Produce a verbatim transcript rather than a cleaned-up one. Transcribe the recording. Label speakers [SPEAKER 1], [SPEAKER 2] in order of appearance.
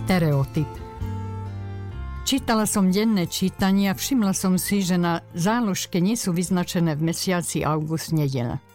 [SPEAKER 1] Stereotyp. Čítala som denné čítanie a všimla som si, že na záložke nie sú vyznačené v mesiaci august nedeľa.